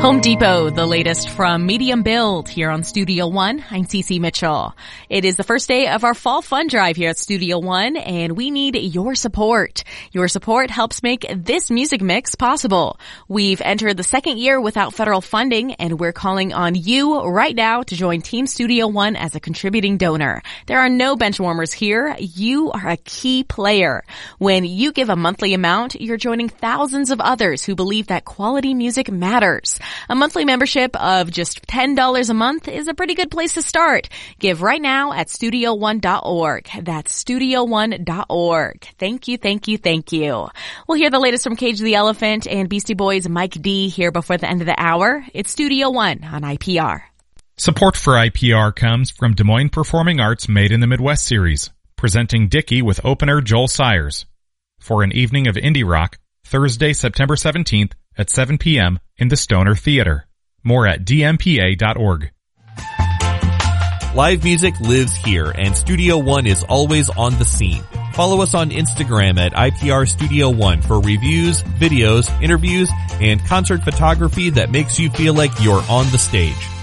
Home Depot, the latest from Medium Build here on Studio One. I'm Cece Mitchell. It is the first day of our fall fun drive here at Studio One, and we need your support. Your support helps make this music mix possible. We've entered the second year without federal funding, and we're calling on you right now to join Team Studio One as a contributing donor. There are no bench warmers here. You are a key player. When you give a monthly amount, you're joining thousands of others who believe that quality music matters. A monthly membership of just $10 a month is a pretty good place to start. Give right now at studio1.org. That's studio1.org. Thank you, thank you, thank you. We'll hear the latest from Cage the Elephant and Beastie Boys' Mike D here before the end of the hour. It's Studio One on IPR. Support for IPR comes from Des Moines Performing Arts Made in the Midwest series, presenting Dickie with opener Joel Sayers for an evening of indie rock, Thursday, September 17th at 7 p.m. in the Stoner Theater. More at dmpa.org. Live music lives here, and Studio One is always on the scene. Follow us on Instagram at IPR Studio One for reviews, videos, interviews, and concert photography that makes you feel like you're on the stage.